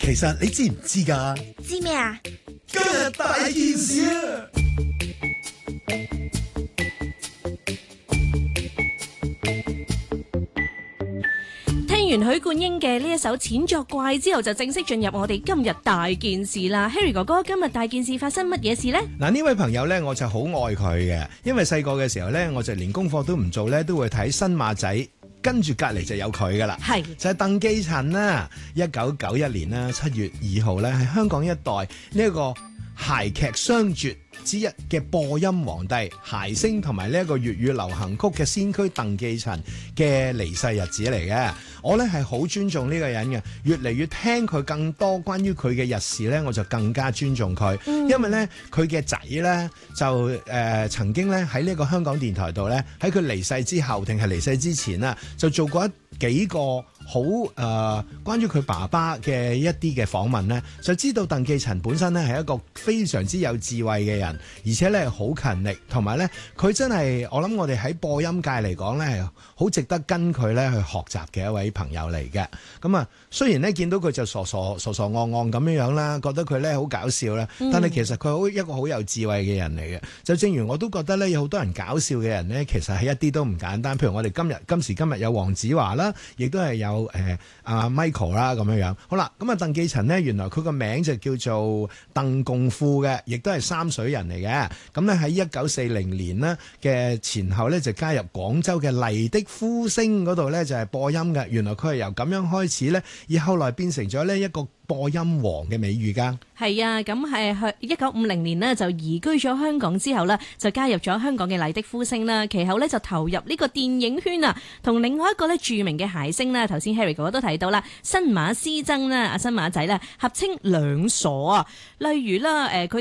其實你知唔知㗎？ 知咩啊？ 今日大件事啊！ 聽完許冠英嘅呢一首《錢作怪》之後，就正式進入我哋今日大件事啦。Harry 哥哥，今日大件事發生乜嘢事呢？ 嗱，呢位朋友呢，我就好愛佢嘅，因為細個嘅時候呢，我就連功課都唔做呢，都會睇新馬仔，跟住隔離就有佢噶啦， 係就係鄧寄塵啦。1991年啦7月2號呢，係香港一代呢一個諧劇雙絕之一嘅播音皇帝、諧星同埋呢一個粵語流行曲嘅先驅鄧寄塵嘅離世日子嚟嘅。我呢係好尊重呢個人嘅，越嚟越聽佢更多關於佢嘅日事呢，我就更加尊重佢。因為呢，佢嘅仔呢，就曾經呢喺呢個香港電台度呢，喺佢離世之後定係離世之前啊，就做過幾個好關於佢爸爸嘅一啲嘅訪問呢，就知道鄧寄塵本身呢係一個非常之有智慧嘅人，而且呢好勤力，同埋呢，佢真係我諗我哋喺播音界嚟講呢，係好值得跟佢呢去學習嘅一位朋友嚟嘅。咁啊，雖然呢見到佢就傻戇戇咁樣啦，覺得佢呢好搞笑啦，但係其實佢一個好有智慧嘅人嚟嘅。就正如我都覺得呢，有好多人搞笑嘅人呢，其實係一啲都唔簡單。譬如我哋今時今日有黃子華啦，亦都係有Michael 啦咁樣樣。好啦，咁啊鄧寄塵呢，原來佢個名就叫做鄧共富嘅，亦都係三水人嚟嘅。咁呢喺1940年呢嘅前後呢，就加入廣州嘅麗的呼聲嗰度呢，就係播音嘅。原來佢係由咁樣開始呢，而後來變成咗呢一個播音王嘅美譽㗎。 係啊，咁係去1950年呢，就移居咗香港之後呢，就加入咗香港嘅麗的呼聲啦。其後呢，就投入呢個電影圈啊，同另外一個呢著名嘅諧星啦，頭先 Harry 哥哥都提到啦，新馬師曾啦，阿新馬仔啦，合稱兩傻啊。例如啦，佢